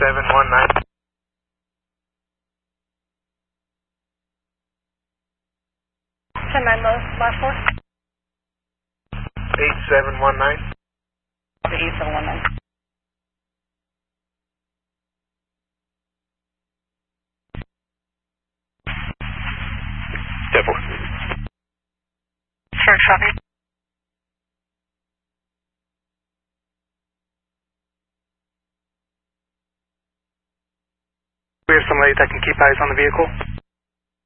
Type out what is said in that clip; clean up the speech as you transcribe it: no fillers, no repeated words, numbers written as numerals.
8719. 10-9 last four. 8719. The 8719. Devil. Search copy. We have somebody that can keep eyes on the vehicle.